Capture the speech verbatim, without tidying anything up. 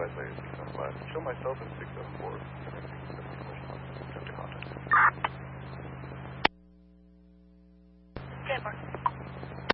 White Lady six one five. Show myself at six seven four.